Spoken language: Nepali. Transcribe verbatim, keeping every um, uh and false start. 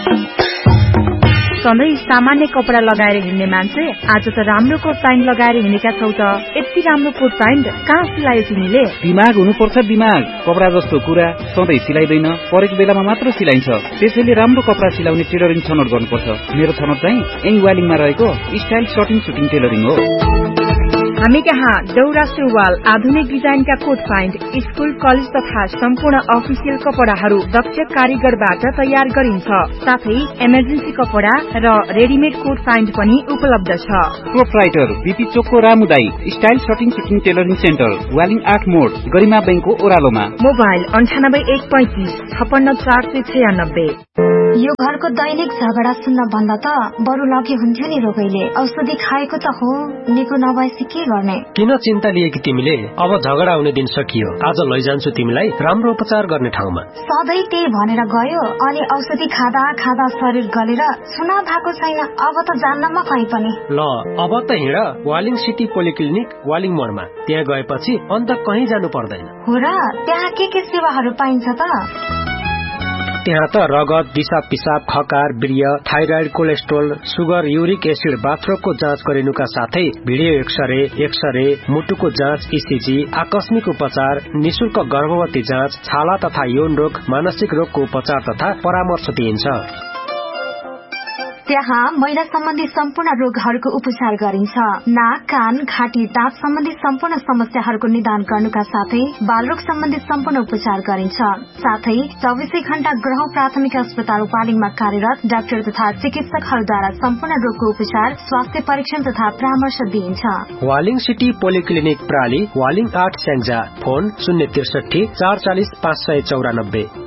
सधैँ सामान्य कपडा लगाएर हिँड्ने मान्छे आज त राम्रो कोट प्यान्ट लगाएर हिँडेका छौ त। यति राम्रो कोट प्यान्ट कहाँ सिलायो तिमीले? दिमाग हुनुपर्छ दिमाग। कपडा जस्तो कुरा सधैँ सिलाइदैन, परेको बेलामा मात्र सिलाइन्छ। त्यसैले राम्रो कपडा सिलाउने टेलरिङ छनौट गर्नुपर्छ। मेरो छनौट चाहिँ यही वालिङमा रहेको स्टाइल सर्टिङ सुटिङ टेलरिङ हो। हामी कहाँ दौरा सुरुवाल, आधुनिक डिजाइनका कोट प्यान्ट, स्कुल कलेज तथा सम्पूर्ण अफिसियल कपडाहरू दक्ष कारीगरबाट तयार गरिन्छ। साथै इमर्जेन्सी कपडा र रेडिमेड कोट प्यान्ट पनि उपलब्ध छ। प्रोप्राइटर बीपी चोकको रामुदाई style shirting shooting tailoring centre, Waling आठ मोड, गरिमा बैंकको ओह्रालोमा। मोबाइल अन्ठानब्बे एक पैंतिस छप्पन्न चार सय छयानब्बे। यो घरको दैनिक झगडा सुन्न भन्दा त बरु लगे हुन्थ्यो नि रोगैले। औषधि खाएको त हो, निको नभएपछि के गर्ने? किन चिन्ता लिएकी तिमीले? अब झगडा हुने दिन सकियो। आज लैजान्छु तिमीलाई राम्रो उपचार गर्ने ठाउँमा। सधैँ त्यही भनेर गयो अनि औषधि खाँदा खाँदा शरीर गलेर सुना भएको छैन। अब त जान्न म कहीँ पनि। ल अब त हिँड वालिङ सिटी पोलिक्लिनिक वालिङ मोडमा। त्यहाँ गएपछि अन्त कहीँ जानु पर्दैन। हो र? त्यहाँ के के सेवाहरू पाइन्छ त? त्यहाँ त रगत, दिशा पिसाब, खकार, वीर्य, thyroid, cholesterol, sugar, uric acid, बाथरोगको जाँच गरिनुका साथै भिडियो एक्सरे, एक्सरे, मुटुको जाँच, इसिजी, आकस्मिक उपचार, निशुल्क गर्भवती जाँच, छाला तथा यौन रोग, मानसिक रोगको उपचार तथा परामर्श दिइन्छ। त्यहाँ महिला सम्बन्धी सम्पूर्ण रोगहरूको उपचार गरिन्छ। नाक, कान, घाँटी, दाँत सम्बन्धी सम्पूर्ण समस्याहरूको निदान गर्नुका साथै बालरोग सम्बन्धी सम्पूर्ण उपचार गरिन्छ। साथै चौबिसै घण्टा ग्रह प्राथमिक अस्पताल वालिङमा कार्यरत डाक्टर तथा चिकित्सकहरूद्वारा सम्पूर्ण रोगको उपचार, स्वास्थ्य परीक्षण तथा परामर्श दिइन्छ। वालिङ सिटी पोलिक्लिनिक प्राली, वालिङ आठ स्याङ्जा। फोन शून्य त्रिसठी चार चालिस पाँच सय चौरानब्बे।